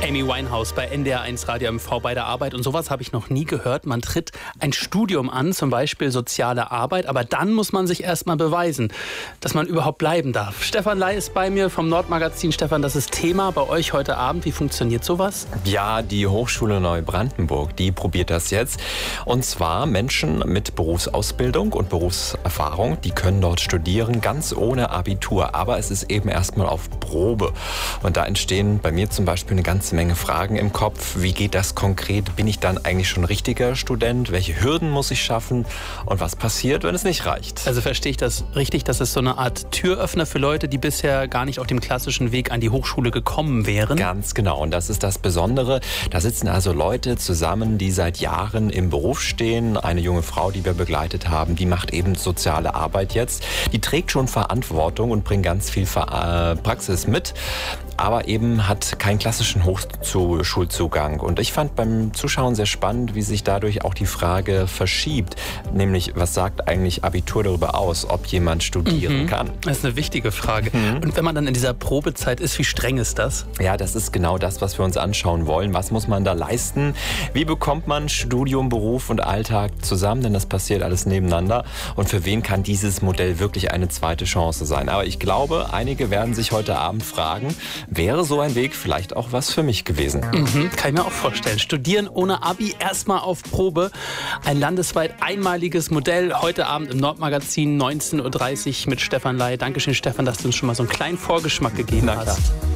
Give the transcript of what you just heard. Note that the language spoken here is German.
Amy Winehouse bei NDR1 Radio MV bei der Arbeit. Und sowas habe ich noch nie gehört. Man tritt ein Studium an, zum Beispiel soziale Arbeit. Aber dann muss man sich erstmal beweisen, dass man überhaupt bleiben darf. Stefan Ley ist bei mir vom Nordmagazin. Stefan, das ist Thema bei euch heute Abend. Wie funktioniert sowas? Ja, die Hochschule Neubrandenburg, die probiert das jetzt. Und zwar Menschen mit Berufsausbildung und Berufserfahrung, die können dort studieren, ganz ohne Abitur. Aber es ist eben erstmal auf Probe. Und da entstehen bei mir zum Beispiel eine ganze Menge Fragen im Kopf. Wie geht das konkret? Bin ich dann eigentlich schon richtiger Student? Welche Hürden muss ich schaffen? Und was passiert, wenn es nicht reicht? Also verstehe ich das richtig, dass es so eine Art Türöffner für Leute, die bisher gar nicht auf dem klassischen Weg an die Hochschule gekommen wären? Ganz genau. Und das ist das Besondere. Da sitzen also Leute zusammen, die seit Jahren im Beruf stehen. Eine junge Frau, die wir begleitet haben, die macht eben soziale Arbeit jetzt. Die trägt schon Verantwortung und bringt ganz viel Praxis mit, aber eben hat keinen klassischen Hochschulzugang. Und ich fand beim Zuschauen sehr spannend, wie sich dadurch auch die Frage verschiebt. Nämlich, was sagt eigentlich Abitur darüber aus, ob jemand studieren kann? Das ist eine wichtige Frage. Und wenn man dann in dieser Probezeit ist, wie streng ist das? Ja, das ist genau das, was wir uns anschauen wollen. Was muss man da leisten? Wie bekommt man Studium, Beruf und Alltag zusammen? Denn das passiert alles nebeneinander. Und für wen kann dieses Modell wirklich eine zweite Chance sein? Aber ich glaube, einige werden sich heute Abend fragen, wäre so ein Weg vielleicht auch was für mich gewesen? Kann ich mir auch vorstellen. Studieren ohne Abi, erstmal auf Probe. Ein landesweit einmaliges Modell. Heute Abend im Nordmagazin 19.30 Uhr mit Stefan Ley. Dankeschön, Stefan, dass du uns schon mal so einen kleinen Vorgeschmack gegeben hast.